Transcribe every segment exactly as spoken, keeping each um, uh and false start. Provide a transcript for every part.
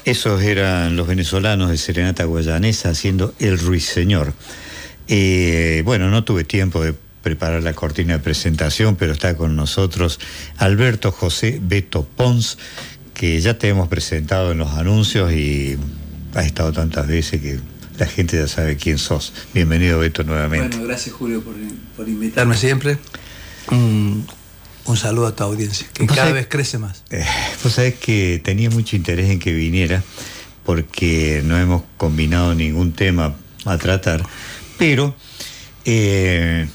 Esos eran los venezolanos de Serenata Guayanesa haciendo El Ruiseñor. Eh, bueno, no tuve tiempo de preparar la cortina de presentación, pero está con nosotros Alberto José Beto Pons, que ya te hemos presentado en los anuncios y has estado tantas veces que la gente ya sabe quién sos. Bienvenido, Beto, nuevamente. Bueno, gracias, Julio, por, por invitarme siempre. Un, un saludo a tu audiencia, que cada vez crece más. Eh, vos sabés que tenía mucho interés en que viniera, porque no hemos combinado ningún tema a tratar, pero eh,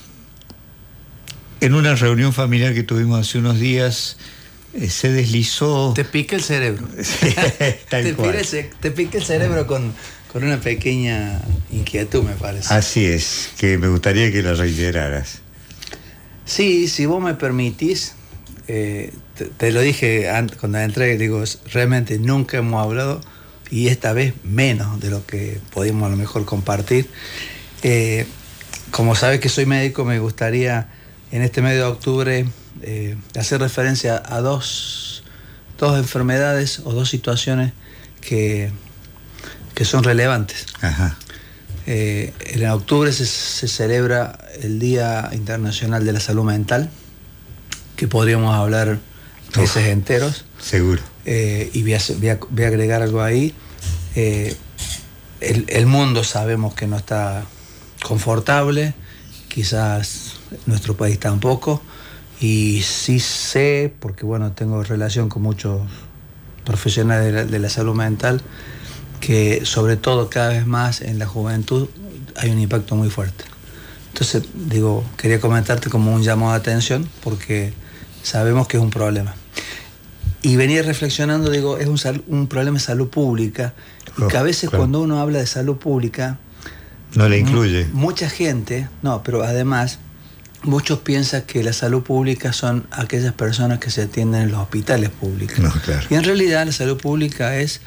en una reunión familiar que tuvimos hace unos días, eh, se deslizó... Te pica el cerebro. Tal te, cual. Pica el, te pica el cerebro con, con una pequeña inquietud, me parece. Así es, que me gustaría que lo reiteraras. Sí, si vos me permitís, eh, te, te lo dije antes, cuando entré, digo, realmente nunca hemos hablado, y esta vez menos de lo que podíamos a lo mejor compartir. Eh, como sabes que soy médico, me gustaría en este mes de octubre eh, hacer referencia a dos, dos enfermedades o dos situaciones que, que son relevantes. Ajá. Eh, en octubre se, se celebra el Día Internacional de la Salud Mental, que podríamos hablar meses oh, enteros. Seguro. Eh, y voy a, voy, a, voy a agregar algo ahí. Eh, el, el mundo sabemos que no está confortable, quizás nuestro país tampoco, y sí sé, porque bueno, tengo relación con muchos profesionales de la, de la salud mental, que sobre todo cada vez más en la juventud hay un impacto muy fuerte. Entonces, digo, quería comentarte como un llamado de atención, porque sabemos que es un problema. Y venía reflexionando, digo, es un, sal, un problema de salud pública, y que a veces claro, cuando uno habla de salud pública... No le incluye. Mucha gente, no, pero además, muchos piensan que la salud pública son aquellas personas que se atienden en los hospitales públicos. No, claro. Y en realidad la salud pública es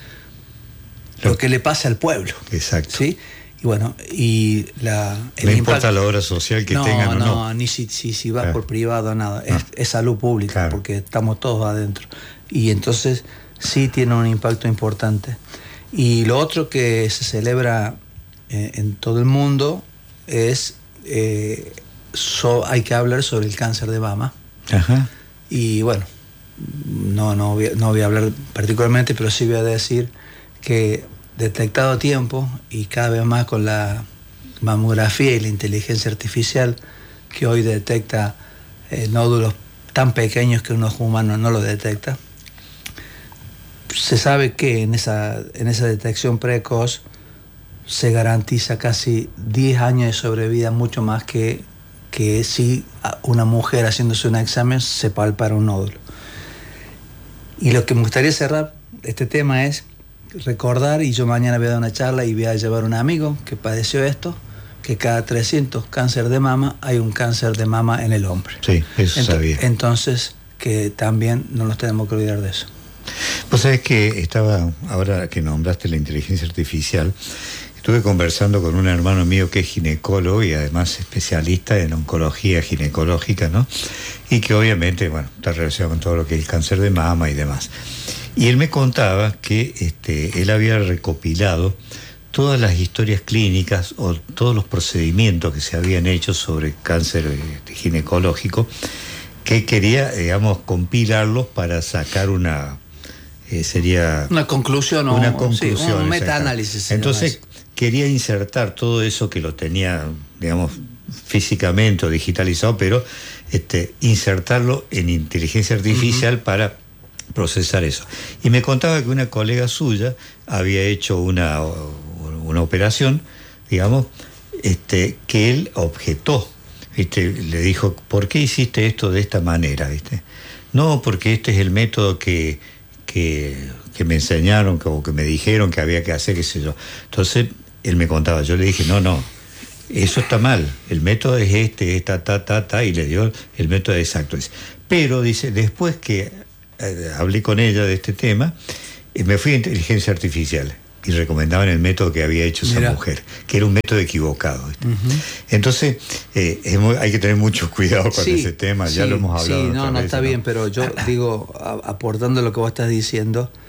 lo, lo que le pasa al pueblo. Exacto. ¿Sí? Y bueno, y la... El no impacto, importa la obra social que no, tengan o no. No, ni si, si, si vas claro, por privado, nada. No. Es, es salud pública, claro, porque estamos todos adentro. Y entonces sí tiene un impacto importante. Y lo otro que se celebra eh, en todo el mundo es... Eh, so, hay que hablar sobre el cáncer de mama. Ajá. Y bueno, no, no, voy, no voy a hablar particularmente, pero sí voy a decir que detectado a tiempo, y cada vez más con la mamografía y la inteligencia artificial, que hoy detecta eh, nódulos tan pequeños que un ojo humano no lo detecta, se sabe que en esa, en esa detección precoz se garantiza casi diez años de sobrevida, mucho más que, que si una mujer haciéndose un examen se palpara un nódulo. Y lo que me gustaría cerrar este tema es recordar, y yo mañana voy a dar una charla y voy a llevar a un amigo que padeció esto, que cada trescientos cáncer de mama hay un cáncer de mama en el hombre. Sí, eso Ent- sabía. Entonces, que también no nos tenemos que olvidar de eso. Pues sabés que estaba, ahora que nombraste la inteligencia artificial, estuve conversando con un hermano mío que es ginecólogo y además especialista en oncología ginecológica, ¿no? Y que obviamente, bueno, está relacionado con todo lo que es el cáncer de mama y demás. Y él me contaba que este, él había recopilado todas las historias clínicas o todos los procedimientos que se habían hecho sobre cáncer este, ginecológico, que quería, digamos, compilarlos para sacar una... Eh, sería... Una conclusión o una conclusión, sí, un metaanálisis. Entonces quería insertar todo eso que lo tenía, digamos, físicamente o digitalizado, pero este, insertarlo en inteligencia artificial uh-huh. para procesar eso. Y me contaba que una colega suya había hecho una, una operación, digamos, este, que él objetó. ¿Viste? Le dijo, ¿por qué hiciste esto de esta manera? ¿Viste? No, porque este es el método que, que, que me enseñaron, que, o que me dijeron que había que hacer, qué sé yo. Entonces, él me contaba, yo le dije, no, no, eso está mal, el método es este, esta, ta, ta, ta, y le dio el método exacto. Pero, dice, después que eh, hablé con ella de este tema, eh, me fui a inteligencia artificial y recomendaban el método que había hecho esa Mira. mujer, que era un método equivocado. Uh-huh. Entonces, eh, es muy, hay que tener mucho cuidado con sí, ese tema, sí, ya lo hemos hablado. Sí, no, no, está ¿no? bien, pero yo ah. digo, a, aportando lo que vos estás diciendo,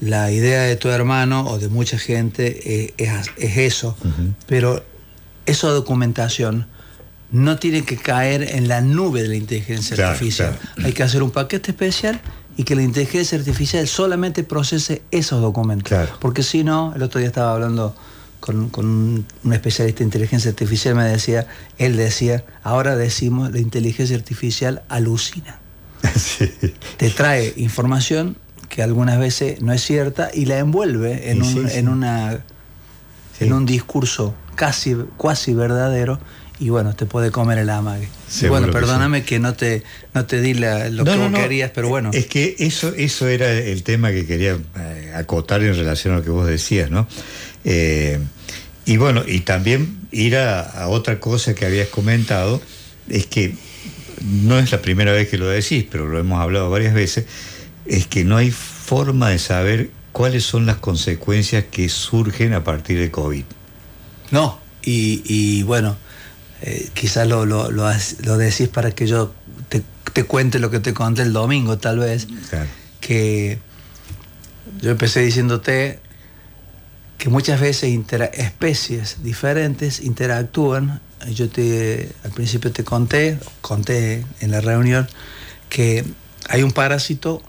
la idea de tu hermano o de mucha gente eh, es, es eso, uh-huh. Pero esa documentación no tiene que caer en la nube de la inteligencia claro, artificial. Claro. Hay que hacer un paquete especial y que la inteligencia artificial solamente procese esos documentos. Claro. Porque si no, el otro día estaba hablando con, con un especialista de inteligencia artificial, me decía, él decía, ahora decimos, la inteligencia artificial alucina. Sí. Te trae información que algunas veces no es cierta y la envuelve en, sí, un, sí, en, una, sí. en un discurso casi, cuasi verdadero. Y bueno, te puede comer el amague. Seguro bueno, perdóname que, sí. que no te, no te di la, lo no, que no, vos no. querías, pero bueno. Es que eso, eso era el tema que quería eh, acotar en relación a lo que vos decías, ¿no? Eh, y bueno, y también ir a, a otra cosa que habías comentado, es que no es la primera vez que lo decís, pero lo hemos hablado varias veces, es que no hay forma de saber cuáles son las consecuencias que surgen a partir de COVID. No, y, y bueno... Eh, quizás lo, lo, lo, lo decís para que yo te, te cuente lo que te conté el domingo, tal vez. Claro. Que yo empecé diciéndote que muchas veces intera- especies diferentes interactúan. Yo te, al principio te conté, conté en la reunión, que hay un parásito,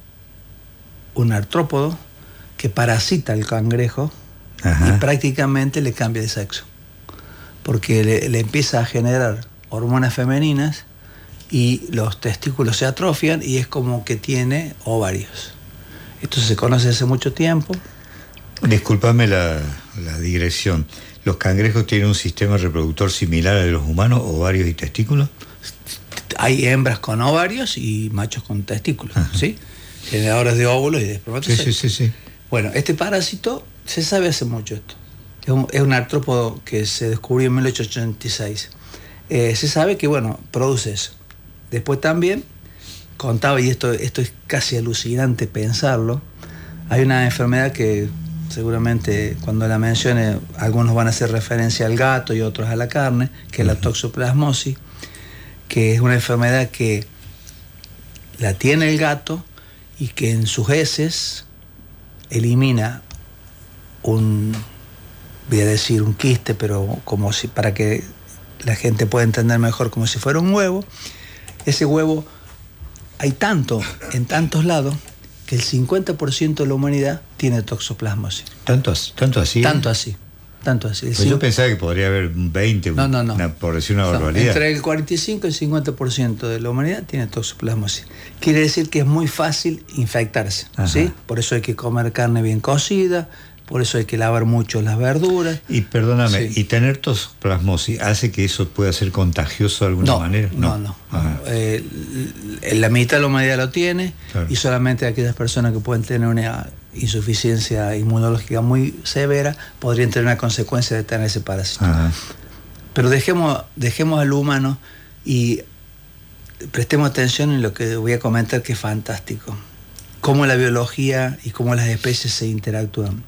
un artrópodo, que parasita al cangrejo. Ajá. Y prácticamente le cambia de sexo. Porque le, le empieza a generar hormonas femeninas y los testículos se atrofian y es como que tiene ovarios. Esto se conoce hace mucho tiempo. Discúlpame la, la digresión. ¿Los cangrejos tienen un sistema reproductor similar al de los humanos, ovarios y testículos? Hay hembras con ovarios y machos con testículos, ajá. ¿Sí? Generadores de óvulos y de espermatozoides. Sí, sí, sí, sí. Bueno, este parásito se sabe hace mucho esto. Es un, es un artrópodo que se descubrió en mil ochocientos ochenta y seis. Eh, se sabe que, bueno, produce eso. Después también, contaba, y esto, esto es casi alucinante pensarlo, hay una enfermedad que seguramente cuando la mencione algunos van a hacer referencia al gato y otros a la carne, que es la toxoplasmosis, que es una enfermedad que la tiene el gato y que en sus heces elimina un... voy a decir un quiste, pero como si, para que la gente pueda entender mejor, como si fuera un huevo. Ese huevo hay tanto, en tantos lados, que el cincuenta por ciento de la humanidad tiene toxoplasmosis. ¿Tanto, tanto así? Tanto así, tanto así. Pues yo pensaba que podría haber un veinte, no, no, no. Una, por decir una barbaridad. No, entre el cuarenta y cinco y el cincuenta por ciento de la humanidad tiene toxoplasmosis. Quiere decir que es muy fácil infectarse, ¿sí? Por eso hay que comer carne bien cocida, por eso hay que lavar mucho las verduras. Y perdóname, sí. ¿Y tener toxoplasmosis hace que eso pueda ser contagioso de alguna no, manera? No, no. no. Eh, la mitad de la humanidad lo tiene, claro. Y solamente aquellas personas que pueden tener una insuficiencia inmunológica muy severa podrían tener una consecuencia de tener ese parásito. Ajá. Pero dejemos, dejemos al humano y prestemos atención en lo que voy a comentar, que es fantástico. Cómo la biología y cómo las especies se interactúan.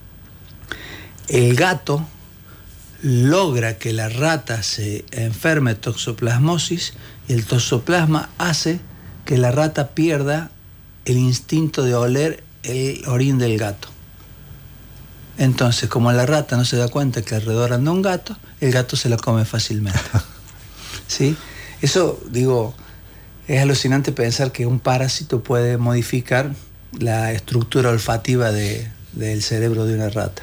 El gato logra que la rata se enferme de toxoplasmosis y el toxoplasma hace que la rata pierda el instinto de oler el orín del gato. Entonces, como la rata no se da cuenta que alrededor anda un gato, el gato se lo come fácilmente. ¿Sí? Eso, digo, es alucinante pensar que un parásito puede modificar la estructura olfativa de, del cerebro de una rata.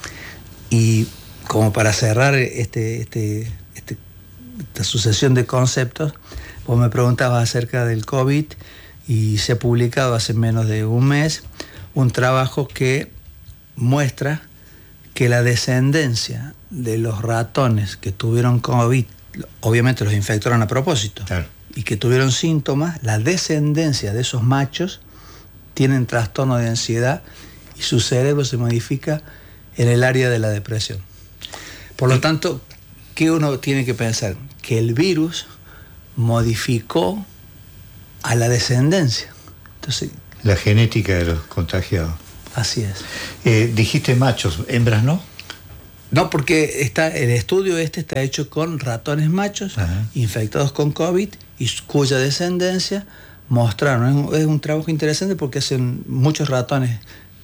Y como para cerrar este, este, este, esta sucesión de conceptos, vos me preguntabas acerca del COVID y se ha publicado hace menos de un mes un trabajo que muestra que la descendencia de los ratones que tuvieron COVID, obviamente los infectaron a propósito, claro, y que tuvieron síntomas, la descendencia de esos machos tienen trastorno de ansiedad y su cerebro se modifica en el área de la depresión. Por lo tanto, ¿qué uno tiene que pensar? Que el virus modificó a la descendencia. Entonces, la genética de los contagiados. Así es. Eh, dijiste machos, hembras no. No, porque está, el estudio este está hecho con ratones machos, ajá, infectados con COVID y cuya descendencia mostraron. Es un, es un trabajo interesante porque hacen muchos ratones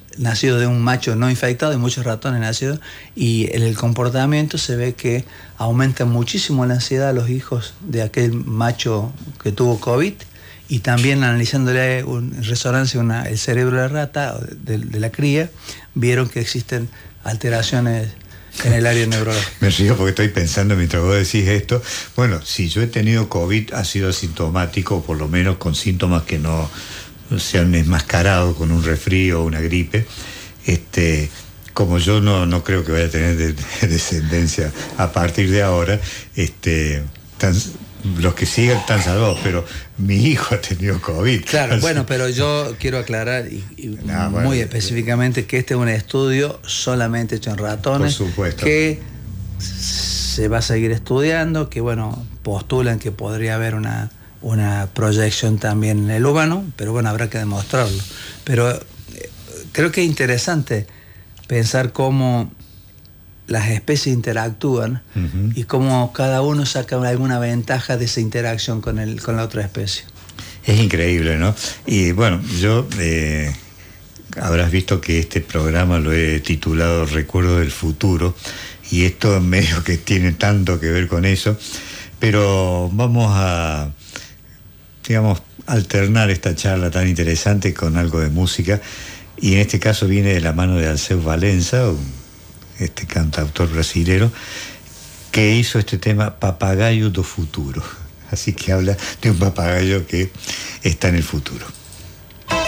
nacido de un macho no infectado y muchos ratones nacidos, y en el comportamiento se ve que aumenta muchísimo la ansiedad a los hijos de aquel macho que tuvo COVID, y también analizándole en resonancia una, el cerebro de la rata, de, de la cría, vieron que existen alteraciones en el área neurológica. Me río porque estoy pensando mientras vos decís esto. Bueno, si yo he tenido COVID, ha sido asintomático, o por lo menos con síntomas que no se han enmascarado con un resfrío o una gripe. Este, como yo no, no creo que vaya a tener de, de descendencia a partir de ahora, este, tan, los que siguen están salvados, pero mi hijo ha tenido COVID. Claro, así. Bueno, pero yo quiero aclarar y, y no, muy bueno, específicamente que este es un estudio solamente hecho en ratones, por supuesto, que se va a seguir estudiando, que bueno, postulan que podría haber una, una proyección también en el humano, pero bueno, habrá que demostrarlo. Pero eh, creo que es interesante pensar cómo las especies interactúan, uh-huh, y cómo cada uno saca alguna ventaja de esa interacción con, el, con la otra especie. Es increíble, ¿no? Y bueno, yo eh, habrás visto que este programa lo he titulado Recuerdo del Futuro, y esto en medio que tiene tanto que ver con eso, pero vamos a, digamos, alternar esta charla tan interesante con algo de música, y en este caso viene de la mano de Alceu Valença, un este cantautor brasilero, que hizo este tema Papagayo do Futuro. Así que habla de un papagayo que está en el futuro.